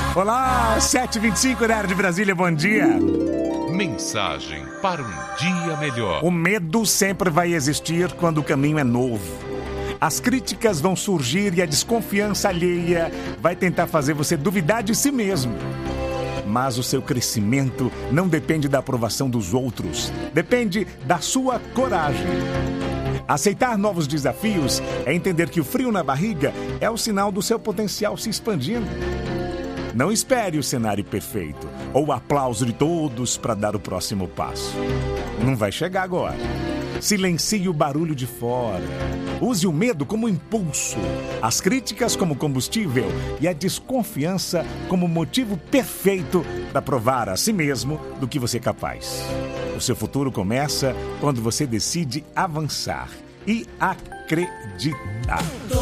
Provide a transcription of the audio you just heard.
Olá, 7h25, horário de Brasília, bom dia. Mensagem para um dia melhor. O medo sempre vai existir quando o caminho é novo. As críticas vão surgir e a desconfiança alheia vai tentar fazer você duvidar de si mesmo. Mas o seu crescimento não depende da aprovação dos outros, depende da sua coragem. Aceitar novos desafios é entender que o frio na barriga é o sinal do seu potencial se expandindo. Não espere o cenário perfeito ou o aplauso de todos para dar o próximo passo. Não vai chegar agora. Silencie o barulho de fora. Use o medo como impulso, as críticas como combustível e a desconfiança como motivo perfeito para provar a si mesmo do que você é capaz. O seu futuro começa quando você decide avançar e acreditar.